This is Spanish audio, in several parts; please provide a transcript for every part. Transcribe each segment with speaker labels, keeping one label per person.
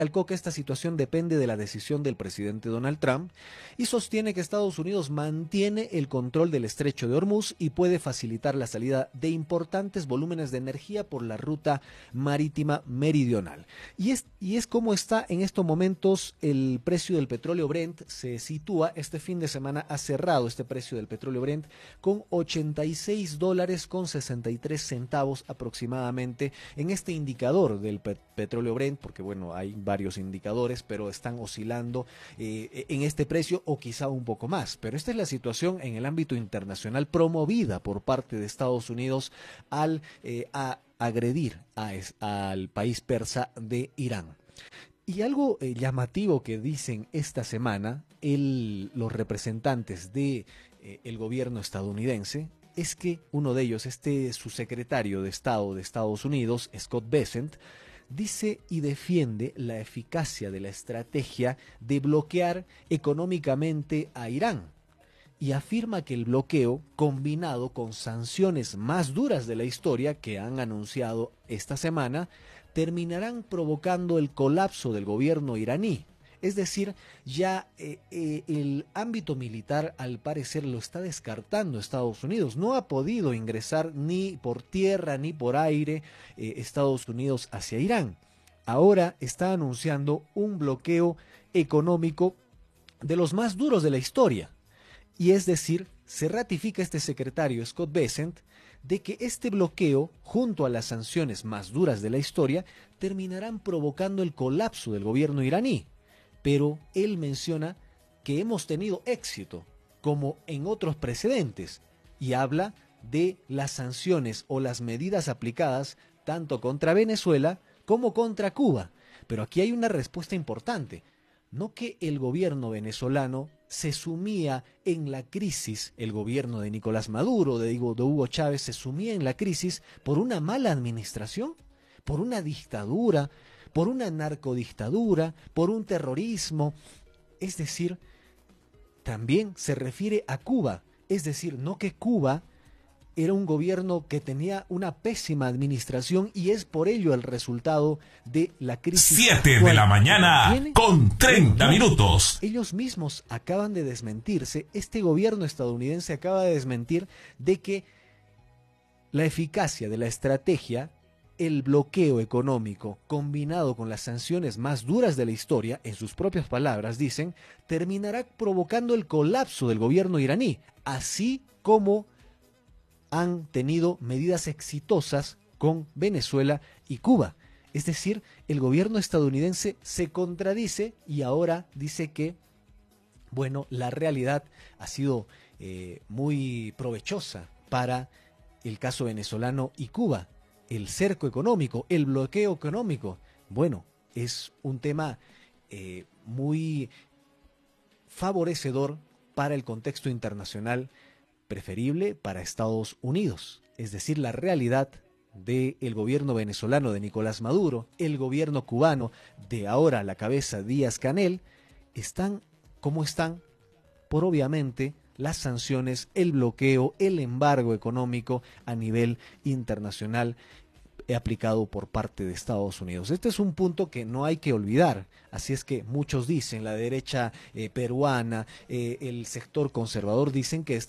Speaker 1: recalcó que esta situación depende de la decisión del presidente Donald Trump y sostiene que Estados Unidos mantiene el control del estrecho de Hormuz y puede facilitar la salida de importantes volúmenes de energía por la ruta marítima meridional. Y es como está en estos momentos el precio del petróleo Brent. Se sitúa, este fin de semana ha cerrado este precio del petróleo Brent con $86 con 63 centavos aproximadamente en este indicador del petróleo Brent, porque bueno, hay varios indicadores, pero están oscilando en este precio o quizá un poco más. Pero esta es la situación en el ámbito internacional promovida por parte de Estados Unidos al agredir al país persa de Irán. Y algo llamativo que dicen esta semana los representantes de el gobierno estadounidense es que uno de ellos, subsecretario de Estado de Estados Unidos, Scott Bessent, dice y defiende la eficacia de la estrategia de bloquear económicamente a Irán y afirma que el bloqueo, combinado con sanciones más duras de la historia que han anunciado esta semana, terminarán provocando el colapso del gobierno iraní. Es decir, ya el ámbito militar al parecer lo está descartando Estados Unidos. No ha podido ingresar ni por tierra ni por aire Estados Unidos hacia Irán. Ahora está anunciando un bloqueo económico de los más duros de la historia. Y es decir, se ratifica este secretario Scott Bessent de que este bloqueo, junto a las sanciones más duras de la historia, terminarán provocando el colapso del gobierno iraní. Pero él menciona que hemos tenido éxito, como en otros precedentes, y habla de las sanciones o las medidas aplicadas tanto contra Venezuela como contra Cuba. Pero aquí hay una respuesta importante. No que el gobierno venezolano se sumía en la crisis, el gobierno de Nicolás Maduro, de Hugo Chávez, se sumía en la crisis por una mala administración, por una dictadura, por una narcodictadura, por un terrorismo. Es decir, también se refiere a Cuba. Es decir, no que Cuba era un gobierno que tenía una pésima administración y es por ello el resultado de la crisis.
Speaker 2: 7 de la mañana con 30 minutos.
Speaker 1: Ellos mismos acaban de desmentirse, este gobierno estadounidense acaba de desmentir de que la eficacia de la estrategia, el bloqueo económico combinado con las sanciones más duras de la historia, en sus propias palabras dicen, terminará provocando el colapso del gobierno iraní, así como han tenido medidas exitosas con Venezuela y Cuba. Es decir, el gobierno estadounidense se contradice y ahora dice que, bueno, la realidad ha sido muy provechosa para el caso venezolano y Cuba. El cerco económico, el bloqueo económico, bueno, es un tema muy favorecedor para el contexto internacional, preferible para Estados Unidos. Es decir, la realidad del gobierno venezolano de Nicolás Maduro, el gobierno cubano de ahora a la cabeza Díaz-Canel, están como están por obviamente las sanciones, el bloqueo, el embargo económico a nivel internacional aplicado por parte de Estados Unidos. Este es un punto que no hay que olvidar, así es que muchos dicen, la derecha peruana, el sector conservador dicen que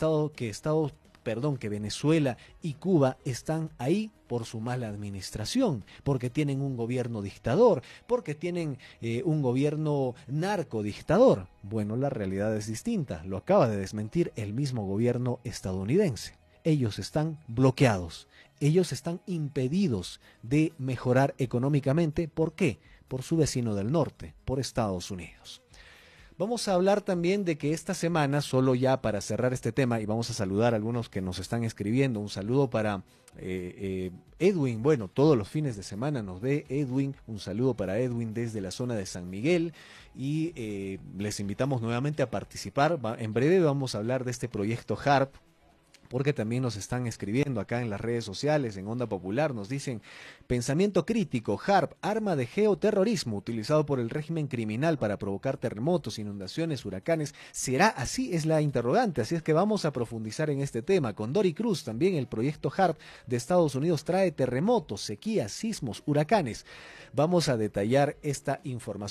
Speaker 1: que Venezuela y Cuba están ahí por su mala administración, porque tienen un gobierno dictador, porque tienen un gobierno narcodictador. Bueno, la realidad es distinta, lo acaba de desmentir el mismo gobierno estadounidense. Ellos están bloqueados. Ellos están impedidos de mejorar económicamente. ¿Por qué? Por su vecino del norte, por Estados Unidos. Vamos a hablar también de que esta semana, solo ya para cerrar este tema, y vamos a saludar a algunos que nos están escribiendo. Un saludo para Edwin, bueno, todos los fines de semana nos ve Edwin. Un saludo para Edwin desde la zona de San Miguel. Y les invitamos nuevamente a participar. En breve vamos a hablar de este proyecto HARP, porque también nos están escribiendo acá en las redes sociales, en Onda Popular, nos dicen: pensamiento crítico, HARP, arma de geoterrorismo utilizado por el régimen criminal para provocar terremotos, inundaciones, huracanes. ¿Será así? Es la interrogante, así es que vamos a profundizar en este tema. Con Dori Cruz también, el proyecto HARP de Estados Unidos trae terremotos, sequías, sismos, huracanes. Vamos a detallar esta información.